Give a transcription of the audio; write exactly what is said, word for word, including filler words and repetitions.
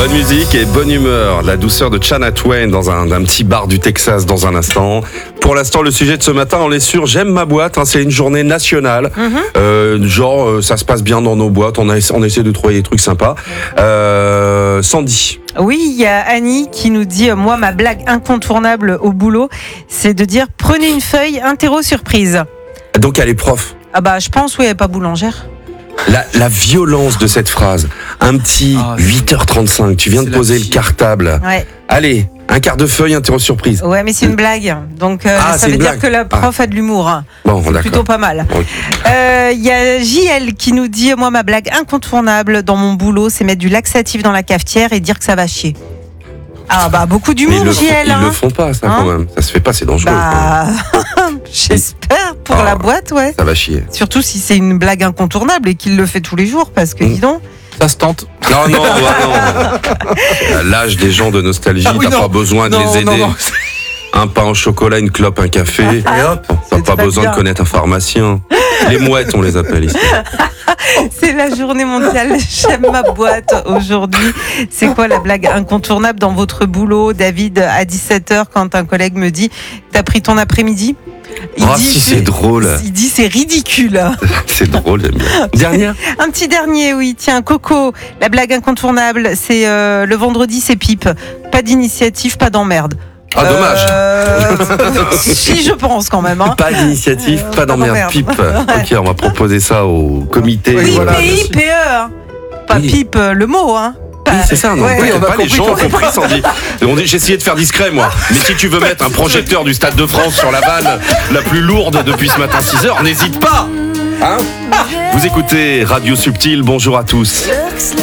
Bonne musique et bonne humeur. La douceur de Shania Twain dans un, un petit bar du Texas dans un instant. Pour l'instant, le sujet de ce matin, on est sûr, j'aime ma boîte. Hein, c'est une journée nationale. Mm-hmm. Euh, genre, euh, ça se passe bien dans nos boîtes. On, a, on essaie de trouver des trucs sympas. Euh, Sandy. Oui, il y a Annie qui nous dit, euh, moi, ma blague incontournable au boulot, c'est de dire, prenez une feuille, interro surprise. Donc, elle est prof. Ah bah, je pense, oui, elle n'est pas boulangère. La, la violence de cette phrase. Un petit oh, huit heures trente-cinq, tu viens de poser le cartable. Ouais. Allez, un quart de feuille, interro surprise. Ouais, mais c'est une blague. Donc, euh, ah, ça veut dire blague. que la prof ah. a de l'humour. Hein. Bon, c'est d'accord. plutôt pas mal. Il okay. euh, y a J L qui nous dit, moi, ma blague incontournable dans mon boulot, c'est mettre du laxatif dans la cafetière et dire que ça va chier. Ah bah, beaucoup d'humour, J L. Ils hein. le font pas, ça, hein quand même. Ça se fait pas, c'est dangereux. Bah... J'espère pour oh, la boîte, ouais. Ça va chier. Surtout si c'est une blague incontournable et qu'il le fait tous les jours, parce que, mmh. dis donc... Ça se tente. Non, non, ouais, non. L'âge des gens de nostalgie, ah, oui, t'as non. pas besoin de non, les aider. Non, non. Un pain au chocolat, une clope, un café, et hop, t'as pas besoin bien. de connaître un pharmacien. Les mouettes, on les appelle ici. C'est la journée mondiale J'aime ma boîte aujourd'hui. C'est quoi la blague incontournable dans votre boulot, David, à dix-sept heures, quand un collègue me dit « T'as pris ton après-midi ?» Il oh, dit, si c'est, c'est drôle. Il dit c'est ridicule. C'est drôle, j'aime bien. Dernière. Un petit dernier, oui. Tiens, Coco, la blague incontournable, c'est euh, le vendredi, c'est pipe. Pas d'initiative, pas d'emmerde. Ah, dommage. Euh, si, je pense quand même. Hein. Pas d'initiative, euh, pas d'emmerde. Pas pipe. Ok, on va proposer ça au comité. Oui, voilà, P I P E. Pas oui. pipe, le mot, hein. Oui, c'est ça, non, ouais, oui, on pas les gens ont compris, Sandy. On dit, j'ai essayé de faire discret, moi. Mais si tu veux mettre un projecteur du Stade de France sur la vanne la plus lourde depuis ce matin six heures, n'hésite pas. Hein ? Vous écoutez Radio Subtil, bonjour à tous.